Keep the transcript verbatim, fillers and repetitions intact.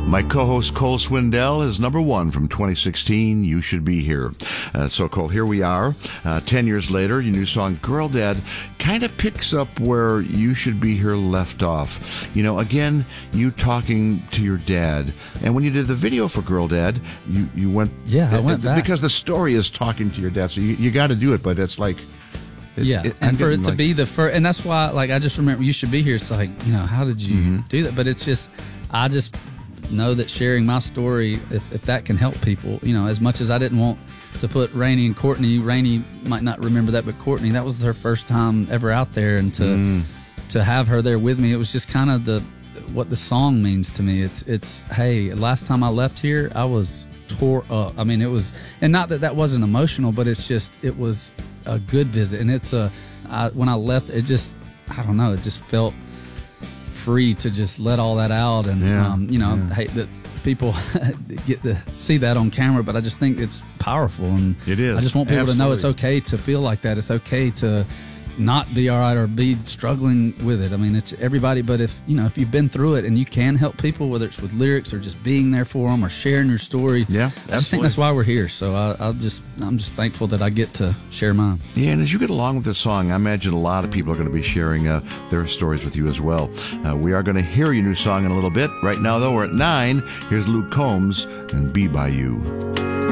My co-host Cole Swindell is number one from twenty sixteen, You Should Be Here. Uh, so, Cole, here we are. Uh, ten years later, your new song, Girl Dad, kind of picks up where You Should Be Here left off. You know, again, you talking to your dad. And when you did the video for Girl Dad, you, you went... Yeah, I went uh, back. Because the story is talking to your dad, so you, you got to do it, but it's like... It, yeah, it and for it to like, be the first... And that's why, like, I just remember You Should Be Here. It's like, you know, how did you mm-hmm. do that? But it's just... I just... know that sharing my story, if, if that can help people, you know, as much as I didn't want to put Rainey and Courtney, Rainey might not remember that, but Courtney, that was her first time ever out there, and to mm. to have her there with me, it was just kind of the what the song means to me. It's it's hey, last time I left here, I was tore up. I mean, it was, and not that that wasn't emotional, but it's just it was a good visit, and it's a I, when I left, it just I don't know, it just felt free to just let all that out. And yeah, um, you know, yeah. I hate that people get to see that on camera, but I just think it's powerful, and it is. I just want people Absolutely. to know it's okay to feel like that. It's okay to not be all right or be struggling with it. I mean, it's everybody, but if you know if you've been through it and you can help people, whether it's with lyrics or just being there for them or sharing your story, yeah, I just absolutely. think that's why we're here. So I, I'll just I'm just thankful that I get to share mine. Yeah, and as you get along with this song, I imagine a lot of people are going to be sharing uh, their stories with you as well. Uh, we are going to hear your new song in a little bit. Right now, though, we're at nine. Here's Luke Combs and Be By You.